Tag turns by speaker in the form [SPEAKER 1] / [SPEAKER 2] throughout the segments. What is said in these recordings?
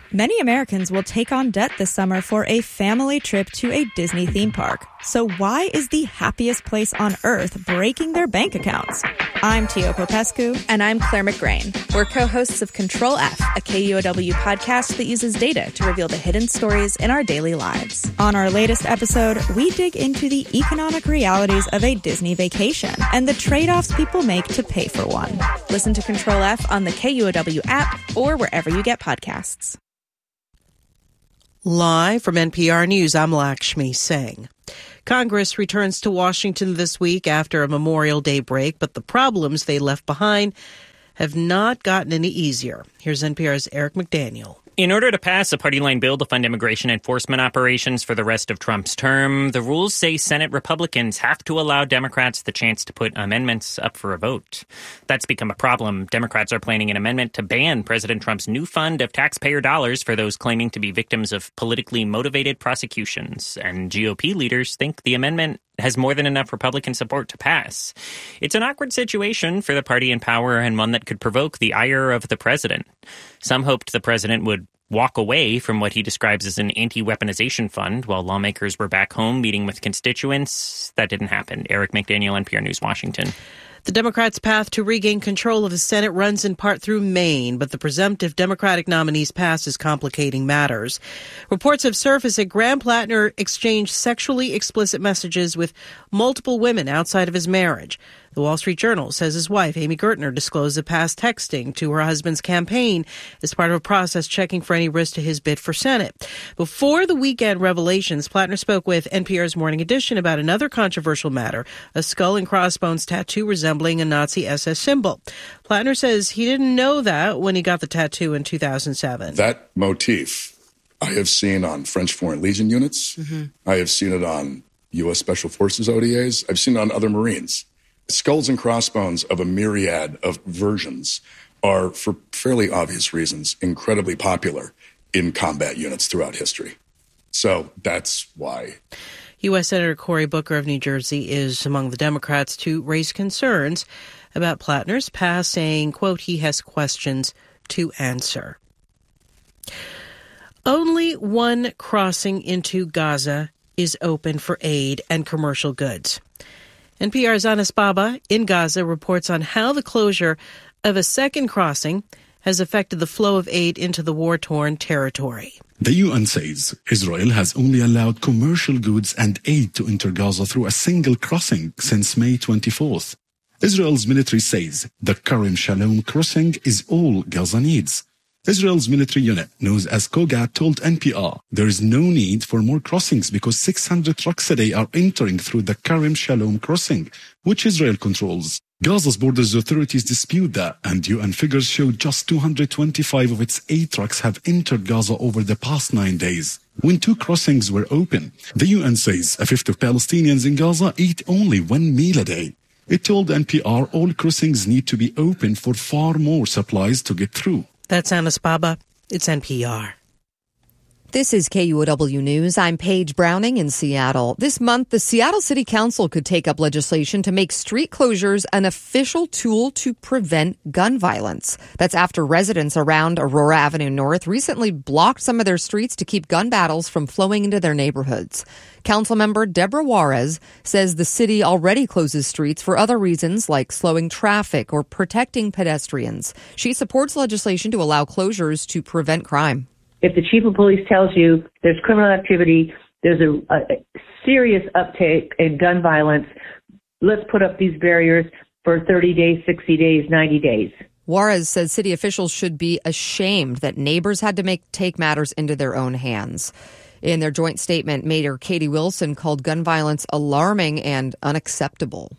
[SPEAKER 1] Many Americans will take on debt this summer for a family trip to a Disney theme park. So why is the happiest place on earth breaking their bank accounts? I'm Tio Popescu.
[SPEAKER 2] And I'm Claire McGrain. We're co-hosts of Control F, a KUOW podcast that uses data to reveal the hidden stories in our daily lives.
[SPEAKER 1] On our latest episode, we dig into the economic realities of a Disney vacation and the trade-offs people make to pay for one.
[SPEAKER 2] Listen to Control F on the KUOW app or wherever you get podcasts.
[SPEAKER 3] Live from NPR News, I'm Lakshmi Singh. Congress returns to Washington this week after a Memorial Day break, but the problems they left behind have not gotten any easier. Here's NPR's Eric McDaniel.
[SPEAKER 4] In order to pass a party-line bill to fund immigration enforcement operations for the rest of Trump's term, the rules say Senate Republicans have to allow Democrats the chance to put amendments up for a vote. That's become a problem. Democrats are planning an amendment to ban President Trump's new fund of taxpayer dollars for those claiming to be victims of politically motivated prosecutions. And GOP leaders think the amendment has more than enough Republican support to pass. It's an awkward situation for the party in power and one that could provoke the ire of the president. Some hoped the president would walk away from what he describes as an anti-weaponization fund while lawmakers were back home meeting with constituents. That didn't happen. Eric McDaniel, NPR News, Washington.
[SPEAKER 3] The Democrats' path to regain control of the Senate runs in part through Maine, but the presumptive Democratic nominee's past is complicating matters. Reports have surfaced that Graham Plattner exchanged sexually explicit messages with multiple women outside of his marriage. The Wall Street Journal says his wife, Amy Gertner, disclosed the past texting to her husband's campaign as part of a process checking for any risk to his bid for Senate. Before the weekend revelations, Plattner spoke with NPR's Morning Edition about another controversial matter, a skull and crossbones tattoo resembling a Nazi SS symbol. Plattner says he didn't know that when he got the tattoo in 2007.
[SPEAKER 5] That motif I have seen on French Foreign Legion units. Mm-hmm. I have seen it on U.S. Special Forces ODAs. I've seen it on other Marines. Skulls and crossbones of a myriad of versions are, for fairly obvious reasons, incredibly popular in combat units throughout history. So that's why.
[SPEAKER 3] U.S. Senator Cory Booker of New Jersey is among the Democrats to raise concerns about Plattner's past, saying, quote, he has questions to answer. Only one crossing into Gaza is open for aid and commercial goods. NPR's Anas Baba in Gaza reports on how the closure of a second crossing has affected the flow of aid into the war-torn territory.
[SPEAKER 6] The UN says Israel has only allowed commercial goods and aid to enter Gaza through a single crossing since May 24th. Israel's military says the Karim Shalom crossing is all Gaza needs. Israel's military unit, known as Kogat, told NPR there is no need for more crossings because 600 trucks a day are entering through the Karim Shalom crossing, which Israel controls. Gaza's borders authorities dispute that, and UN figures show just 225 of its 8 trucks have entered Gaza over the past 9 days. When 2 crossings were open, the UN says a fifth of Palestinians in Gaza eat only 1 meal a day. It told NPR all crossings need to be open for far more supplies to get through.
[SPEAKER 3] That's Anas Baba. It's NPR.
[SPEAKER 7] This is KUOW News. I'm Paige Browning in Seattle. This month, the Seattle City Council could take up legislation to make street closures an official tool to prevent gun violence. That's after residents around Aurora Avenue North recently blocked some of their streets to keep gun battles from flowing into their neighborhoods. Councilmember Deborah Juarez says the city already closes streets for other reasons like slowing traffic or protecting pedestrians. She supports legislation to allow closures to prevent crime.
[SPEAKER 8] If the chief of police tells you there's criminal activity, there's a serious uptake in gun violence, let's put up these barriers for 30 days, 60 days, 90 days.
[SPEAKER 7] Juarez says city officials should be ashamed that neighbors had to take matters into their own hands. In their joint statement, Mayor Katie Wilson called gun violence alarming and unacceptable.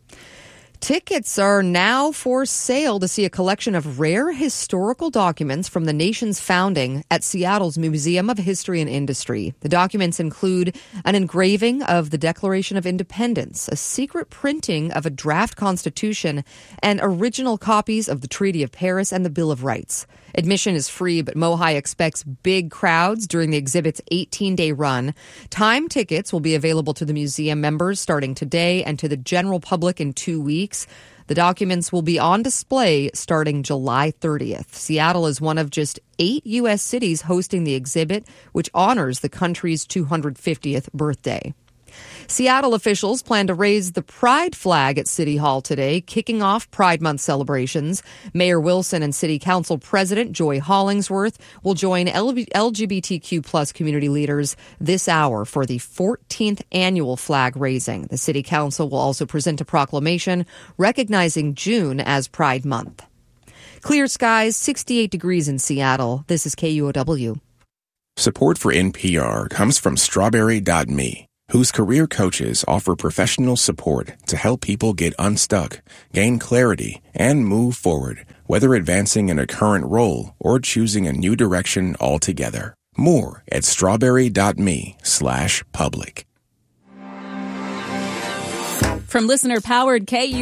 [SPEAKER 7] Tickets are now for sale to see a collection of rare historical documents from the nation's founding at Seattle's Museum of History and Industry. The documents include an engraving of the Declaration of Independence, a secret printing of a draft constitution, and original copies of the Treaty of Paris and the Bill of Rights. Admission is free, but MoHi expects big crowds during the exhibit's 18-day run. Time tickets will be available to the museum members starting today and to the general public in 2 weeks. The documents will be on display starting July 30th. Seattle is one of just 8 U.S. cities hosting the exhibit, which honors the country's 250th birthday. Seattle officials plan to raise the Pride flag at City Hall today, kicking off Pride Month celebrations. Mayor Wilson and City Council President Joy Hollingsworth will join LGBTQ plus community leaders this hour for the 14th annual flag raising. The City Council will also present a proclamation recognizing June as Pride Month. Clear skies, 68 degrees in Seattle. This is KUOW.
[SPEAKER 9] Support for NPR comes from Strawberry.me, whose career coaches offer professional support to help people get unstuck, gain clarity, and move forward, whether advancing in a current role or choosing a new direction altogether. More at strawberry.me/public.
[SPEAKER 10] From listener-powered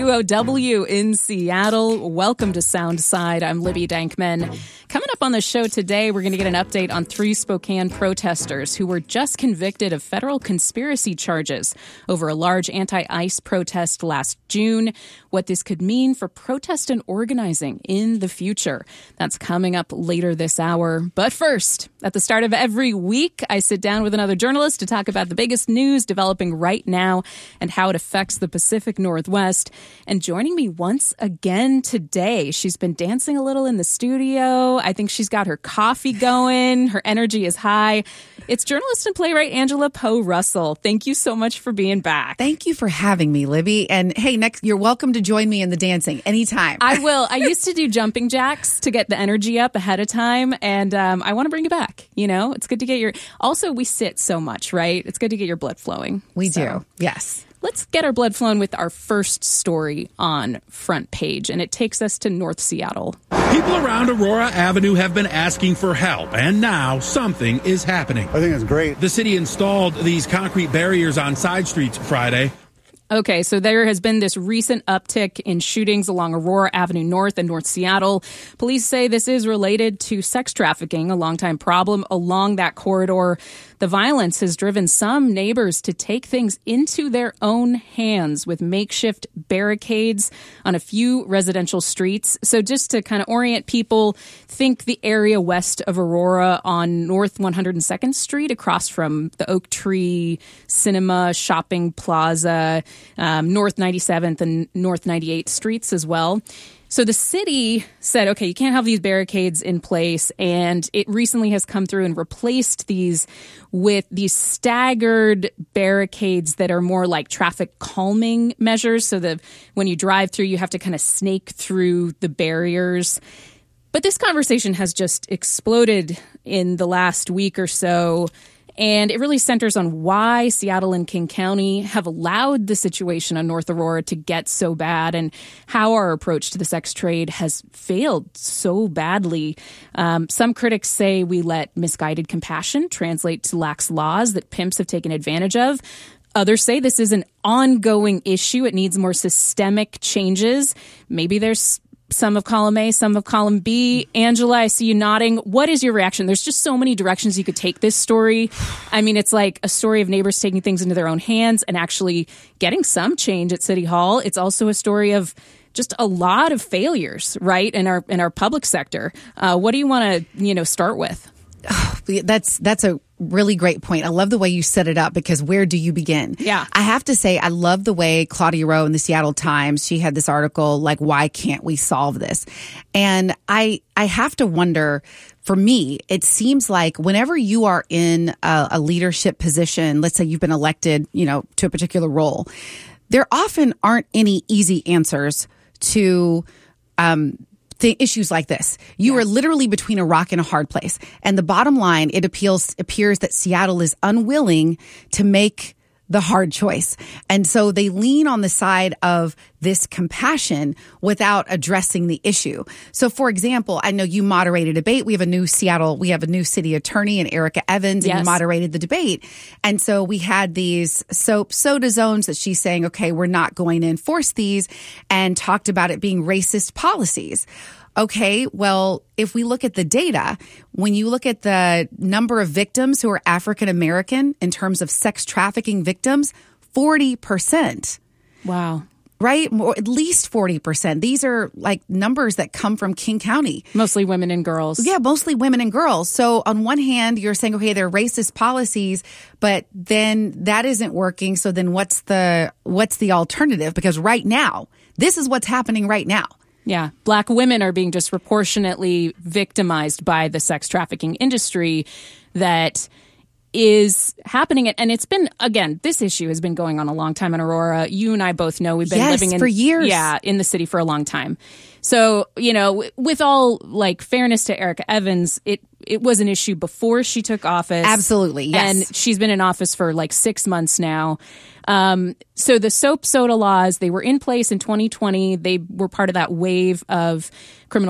[SPEAKER 10] KUOW in Seattle, welcome to Soundside. I'm Libby Dankman. Coming up on the show today, we're going to get an update on 3 Spokane protesters who were just convicted of federal conspiracy charges over a large anti-ICE protest last June, what this could mean for protest and organizing in the future. That's coming up later this hour. But first, at the start of every week, I sit down with another journalist to talk about the biggest news developing right now and how it affects the Pacific Northwest. And joining me once again today, she's been dancing a little in the studio. I think she's got her coffee going. Her energy is high. It's journalist and playwright Angela Poe Russell. Thank you so much for being back.
[SPEAKER 11] Thank you for having me, Libby. And hey, next, you're welcome to join me in the dancing anytime.
[SPEAKER 10] I will. I used to do jumping jacks to get the energy up ahead of time. And I want to bring it back. You know, it's good to get your... Also, we sit so much, right? It's good to get your blood flowing.
[SPEAKER 11] We do. Yes.
[SPEAKER 10] Let's get our blood flowing with our first story on Front Page, and it takes us to North Seattle.
[SPEAKER 12] People around Aurora Avenue have been asking for help, and now something is happening.
[SPEAKER 13] I think it's great.
[SPEAKER 12] The city installed these concrete barriers on side streets Friday.
[SPEAKER 10] Okay, so there has been this recent uptick in shootings along Aurora Avenue North and North Seattle. Police say this is related to sex trafficking, a longtime problem along that corridor. The violence has driven some neighbors to take things into their own hands with makeshift barricades on a few residential streets. So just to kind of orient people, think the area west of Aurora on North 102nd Street across from the Oak Tree Cinema Shopping Plaza, North 97th and North 98th Streets as well. So the city said, okay, you can't have these barricades in place, and it recently has come through and replaced these with these staggered barricades that are more like traffic calming measures, so that when you drive through, you have to kind of snake through the barriers. But this conversation has just exploded in the last week or so. And it really centers on why Seattle and King County have allowed the situation on North Aurora to get so bad and how our approach to the sex trade has failed so badly. Some critics say we let misguided compassion translate to lax laws that pimps have taken advantage of. Others say this is an ongoing issue. It needs more systemic changes. Maybe there's some of column A, some of column B. Angela, I see you nodding. What is your reaction? There's just so many directions you could take this story. I mean, it's like a story of neighbors taking things into their own hands and actually getting some change at City Hall. It's also a story of just a lot of failures, right, in our public sector. What do you want to, start with?
[SPEAKER 11] Oh, that's a really great point. I love the way you set it up, because where do you begin?
[SPEAKER 10] Yeah.
[SPEAKER 11] I have to say, I love the way Claudia Rowe in the Seattle Times, she had this article like, why can't we solve this? And I have to wonder, for me, it seems like whenever you are in a leadership position, let's say you've been elected, to a particular role, there often aren't any easy answers to issues like this. You are literally between a rock and a hard place. And the bottom line, it appears that Seattle is unwilling to make the hard choice. And so they lean on the side of this compassion without addressing the issue. So, for example, I know you moderated a debate. We have a new city attorney in Erica Evans, and you moderated the debate. And so we had these soda zones that she's saying, okay, we're not going to enforce these, and talked about it being racist policies. Okay, well, if we look at the data, when you look at the number of victims who are African American in terms of sex trafficking victims, 40%.
[SPEAKER 10] Wow.
[SPEAKER 11] right? At least 40%. These are like numbers that come from King County.
[SPEAKER 10] Mostly women and girls.
[SPEAKER 11] Yeah, mostly women and girls. So on one hand, you're saying, okay, they're racist policies, but then that isn't working. So then what's the alternative? Because right now, this is what's happening right now.
[SPEAKER 10] Yeah. Black women are being disproportionately victimized by the sex trafficking industry that is happening. And it's been, again, this issue has been going on a long time in Aurora. You and I both know we've been living
[SPEAKER 11] for years.
[SPEAKER 10] Yeah, in the city for a long time. So, you know, with all like fairness to Erica Evans, it was an issue before she took office.
[SPEAKER 11] Absolutely, yes.
[SPEAKER 10] And she's been in office for like 6 months now. So the soap soda laws, they were in place in 2020. They were part of that wave of criminal